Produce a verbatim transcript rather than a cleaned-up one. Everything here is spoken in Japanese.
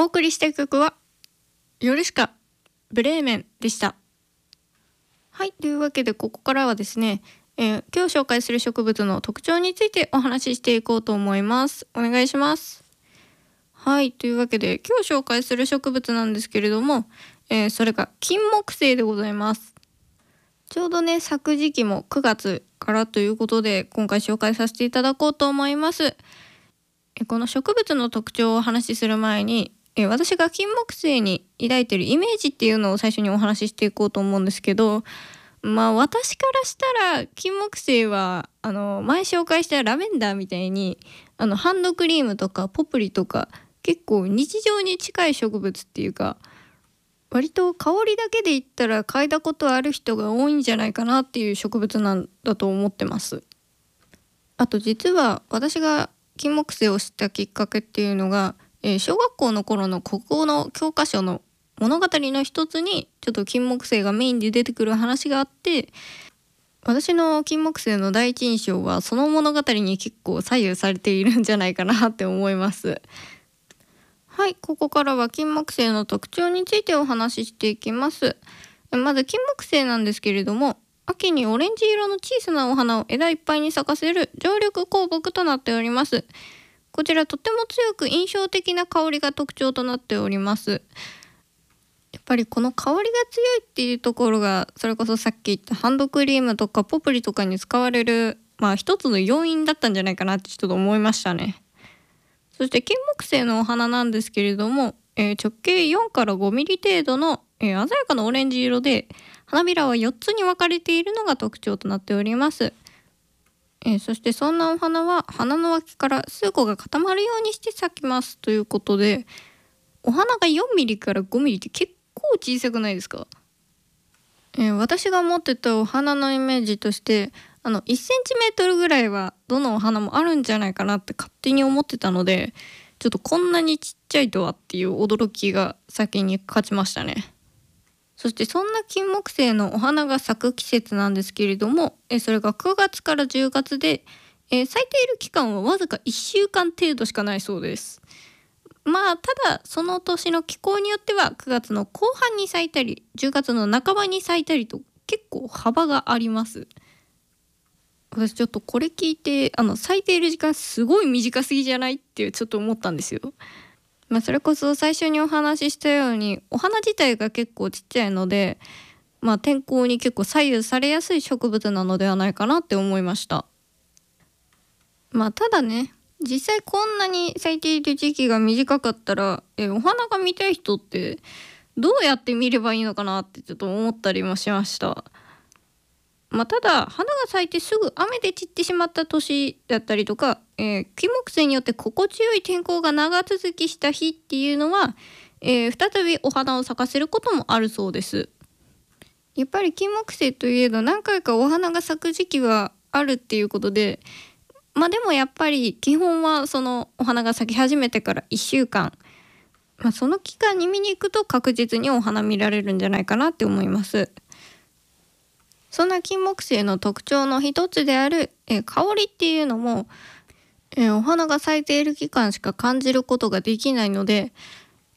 送りした曲はヨルシカブレーメンでした。はい、というわけでここからはですね、えー、今日紹介する植物の特徴についてお話ししていこうと思います。お願いします。はい、というわけで今日紹介する植物なんですけれども、えー、それが金木犀でございます。ちょうどね、咲く時期もくがつからということで今回紹介させていただこうと思います。えこの植物の特徴をお話しする前に、え私が金木犀に抱いているイメージっていうのを最初にお話ししていこうと思うんですけど、まあ私からしたら金木犀はあの前紹介したラベンダーみたいにあのハンドクリームとかポプリとか結構日常に近い植物っていうか、割と香りだけで言ったら嗅いだことある人が多いんじゃないかなっていう植物なんだと思ってます。あと実は私が金木犀を知ったきっかけっていうのが、えー、小学校の頃の国語の教科書の物語の一つにちょっと金木犀がメインで出てくる話があって、私の金木犀の第一印象はその物語に結構左右されているんじゃないかなって思います。はい、ここからは金木犀の特徴についてお話ししていきます。まず金木犀なんですけれども、秋にオレンジ色の小さなお花を枝いっぱいに咲かせる常緑香木となっております。こちらとても強く印象的な香りが特徴となっております。やっぱりこの香りが強いっていうところが、それこそさっき言ったハンドクリームとかポプリとかに使われるまあ一つの要因だったんじゃないかなってちょっと思いましたね。そして金木犀のお花なんですけれども、えー、直径よんからごミリ程度の、えー、鮮やかなオレンジ色で、花びらはよっつに分かれているのが特徴となっております。えー、そしてそんなお花は花の脇から数個が固まるようにして咲きますということで、お花がよんミリからごミリって結構小さくないですか？えー、私が持ってたお花のイメージとしてあのいちセンチメートルぐらいはどのお花もあるんじゃないかなって勝手に思ってたので、ちょっとこんなにちっちゃいとはっていう驚きが先に勝ちましたね。そしてそんな金木犀のお花が咲く季節なんですけれども、えそれがくがつからじゅうがつで、え咲いている期間はわずかいっしゅうかん程度しかないそうです。まあただその年の気候によってはくがつの後半に咲いたりじゅうがつの半ばに咲いたりと結構幅があります。私ちょっとこれ聞いてあの咲いている時間すごい短すぎじゃないってちょっと思ったんですよ。まあ、それこそ最初にお話ししたようにお花自体が結構ちっちゃいので、まあ、天候に結構左右されやすい植物なのではないかなって思いました。まあただね、実際こんなに咲いている時期が短かったらえお花が見たい人ってどうやって見ればいいのかなってちょっと思ったりもしました。まあ、ただ花が咲いてすぐ雨で散ってしまった年だったりとか、えー、金木犀によって心地よい天候が長続きした日っていうのは、えー、再びお花を咲かせることもあるそうです。やっぱり金木犀といえど何回かお花が咲く時期はあるっていうことで、まあでもやっぱり基本はそのお花が咲き始めてからいっしゅうかん、まあ、その期間に見に行くと確実にお花見られるんじゃないかなって思います。そんな金木犀の特徴の一つである、え香りっていうのも、えお花が咲いている期間しか感じることができないので、